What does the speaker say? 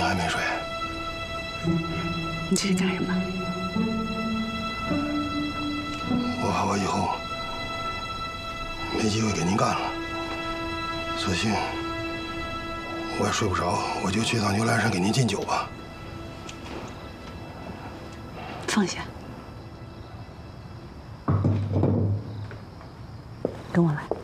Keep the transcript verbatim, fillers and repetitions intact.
还没睡。 你这是干什么？ 我怕我以后没机会给您干了，索性我也睡不着，我就去趟牛栏山给您敬酒吧。 放下，跟我来。